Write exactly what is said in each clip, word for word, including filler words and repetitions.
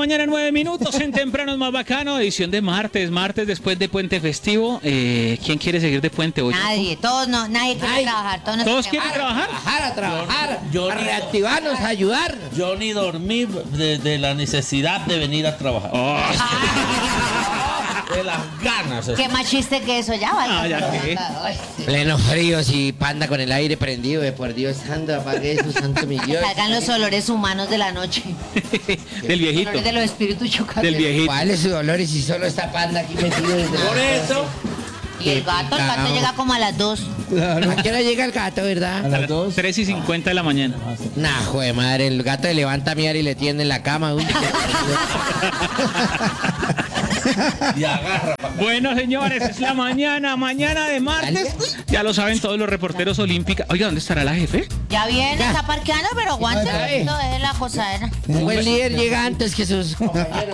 mañana, nueve minutos en Temprano es más bacano, edición de martes, martes después de puente festivo. Eh, ¿Quién quiere seguir de puente hoy? Nadie, todos no, nadie quiere Ay, trabajar. Todos, nos ¿Todos queremos- quieren trabajar? Trabajar, a trabajar, Yo- a reactivarnos, a ayudar. Yo ni dormí de, de la necesidad de venir a trabajar. Oh, De las ganas. Qué más chiste que eso, ya vaya. Ah, ya pero- qué. Ay, sí. Pleno frío, si Panda con el aire prendido, de por Dios santo, apague su santo millón. Salgan los olores humanos de la noche. del viejito. Olores de los espíritus chocantes. Del viejito. ¿Cuál es su dolor y si solo está Panda aquí metido desde Por eso, Y el gato, el gato llega como a las dos. ¿A qué hora llega el gato, verdad? A las tres y cincuenta de la mañana. Nah, joder, madre, el gato le levanta a mirar y le tiende en la cama. Uy, y agarra. pa' Bueno, señores, es la mañana, mañana de martes. Ya lo saben todos los reporteros olímpicos. Oiga, ¿dónde estará la jefe? Ya viene, Ya. está parqueando, pero aguante. Ay. No deje la cosadera. un buen líder llega antes que sus compañeros.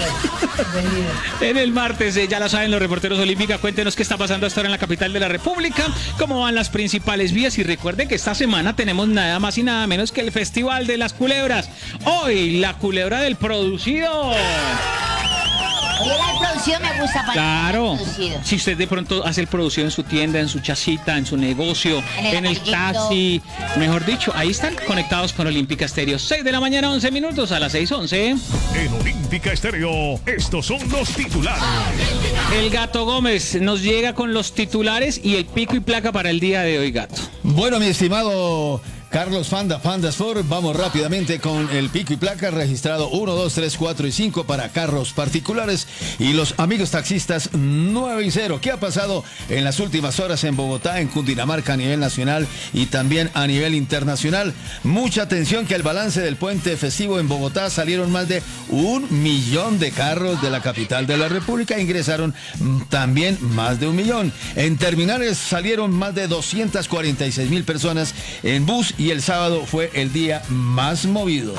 En el martes, eh, ya lo saben los reporteros olímpicos. Cuéntenos qué está pasando hasta ahora en la capital de la República, cómo van las principales vías. Y recuerden que esta semana tenemos nada más y nada menos que el Festival de las Culebras. Hoy, la culebra del producido. Oye, la producción me gusta para Claro. el producido. Si usted de pronto hace el producido en su tienda, en su chacita, en su negocio, En el en el amiguito. taxi, mejor dicho, ahí están conectados con Olímpica Estéreo. seis de la mañana, once minutos, a las seis once. En Olímpica Estéreo, estos son los titulares. El Gato Gómez nos llega con los titulares y el pico y placa para el día de hoy, Gato. Bueno, mi estimado Carlos Panda, Panda Sport, vamos rápidamente con el pico y placa registrado uno, dos, tres, cuatro y cinco para carros particulares y los amigos taxistas nueve y cero. ¿Qué ha pasado en las últimas horas en Bogotá, en Cundinamarca a nivel nacional y también a nivel internacional? Mucha atención que al balance del puente festivo en Bogotá salieron más de un millón de carros de la capital de la República, ingresaron mm, también más de un millón. En terminales salieron más de doscientas cuarenta y seis mil personas en bus y el sábado fue el día más movido.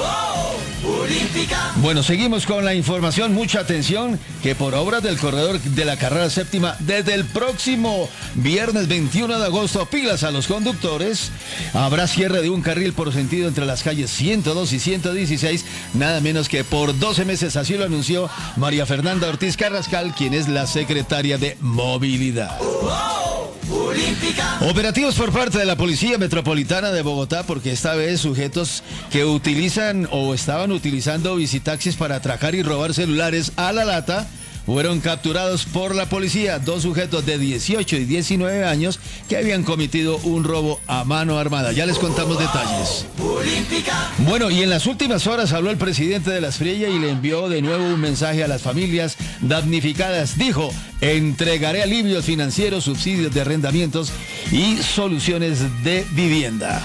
Bueno, seguimos con la información. Mucha atención que por obras del corredor de la carrera séptima, desde el próximo viernes veintiuno de agosto, pilas a los conductores, habrá cierre de un carril por sentido entre las calles ciento dos y ciento dieciséis, nada menos que por doce meses. Así lo anunció María Fernanda Ortiz Carrascal, quien es la secretaria de Movilidad. Operativos por parte de la Policía Metropolitana de Bogotá, porque esta vez sujetos que utilizan o estaban utilizando visitaxis para atracar y robar celulares a la lata fueron capturados por la policía. Dos sujetos de dieciocho y diecinueve años que habían cometido un robo a mano armada. Ya les contamos detalles. Bueno, y en las últimas horas habló el presidente de la Espriella y le envió de nuevo un mensaje a las familias damnificadas. Dijo: entregaré alivios financieros, subsidios de arrendamientos y soluciones de vivienda.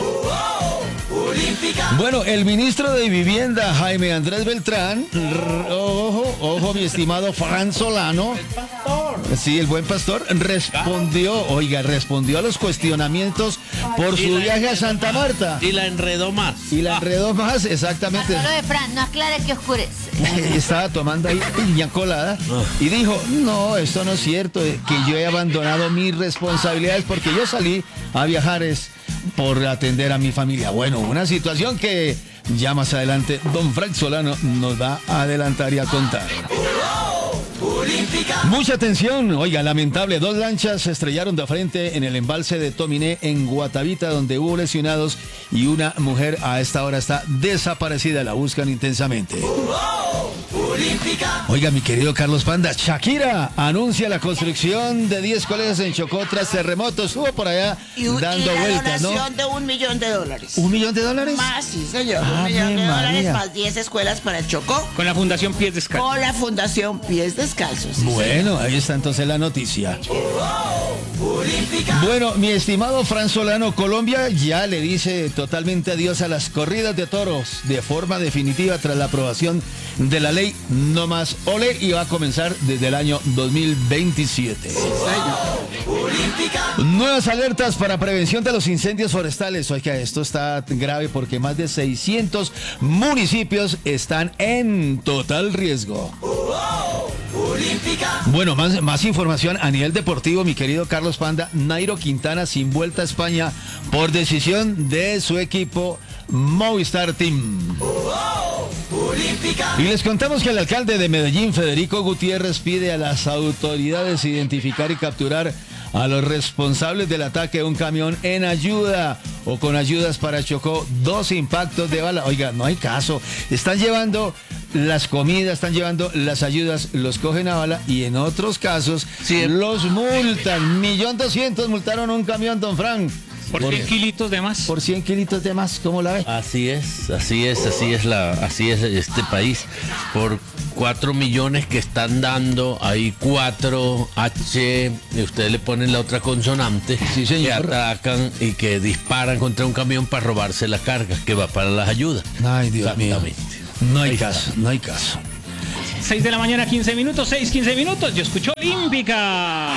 Bueno, el ministro de Vivienda, Jaime Andrés Beltrán, r- ojo, ojo, mi estimado Fran Solano, sí, el buen pastor, respondió, oiga, respondió a los cuestionamientos por Y su la viaje a enredó Santa más, Marta. Y la enredó más. Y la enredó más, exactamente. Solo de Fran, no aclare que oscurece. Estaba tomando ahí piña colada y dijo: no, esto no es cierto, eh, que yo he abandonado mis responsabilidades porque yo salí a viajar es por atender a mi familia. Bueno, una situación que ya más adelante don Frank Solano nos va a adelantar y a contar. Mucha atención, oiga, lamentable, dos lanchas se estrellaron de frente en el embalse de Tominé en Guatavita, donde hubo lesionados y una mujer a esta hora está desaparecida, la buscan intensamente. Oiga, mi querido Carlos Panda, Shakira anuncia la construcción de diez colegios en Chocó tras terremotos. Estuvo por allá Y, un- dando y la vueltas, ¿no? donación de un millón de dólares. ¿Un millón de dólares? Más, sí, señor. Un Ave millón de dólares María. más diez escuelas para el Chocó. Con la Fundación Pies Descalzos. Con la Fundación Pies Descalzos. sí, Bueno, ahí está entonces la noticia. Bueno, mi estimado Fran Solano, Colombia ya le dice totalmente adiós a las corridas de toros de forma definitiva tras la aprobación de la ley No Más Ole y va a comenzar desde el año dos mil veintisiete. Nuevas alertas para prevención de los incendios forestales. Oiga, esto está grave porque más de seiscientos municipios están en total riesgo. Bueno, más, más información a nivel deportivo, mi querido Carlos Panda. Nairo Quintana sin vuelta a España por decisión de su equipo Movistar Team. Y les contamos que el alcalde de Medellín, Federico Gutiérrez, pide a las autoridades identificar y capturar a los responsables del ataque de un camión en ayuda o con ayudas para Chocó. Dos impactos de bala. Oiga, no hay caso. Están llevando las comidas, están llevando las ayudas, los cogen a bala y en otros casos Sí. los multan. Millón doscientos multaron un camión, don Frank. Por cien kilitos de más. Por cien kilitos de más, ¿cómo la ve? Así es, así es, así es la, así es este país. Por cuatro millones que están dando, hay cuatro H, y ustedes le ponen la otra consonante, Sí, señor. que atacan y que disparan contra un camión para robarse la carga que va para las ayudas. Ay, Dios mío. Exactamente. No hay Ahí caso, no hay caso. seis de la mañana, quince minutos, seis, quince minutos. Yo escucho Olímpica.